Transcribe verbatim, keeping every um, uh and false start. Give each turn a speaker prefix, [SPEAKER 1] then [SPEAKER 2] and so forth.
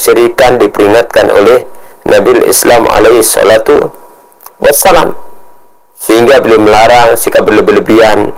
[SPEAKER 1] kesyirikan diperingatkan oleh Nabi Islam alaihi salatu wassalam, sehingga beliau melarang sikap berlebihan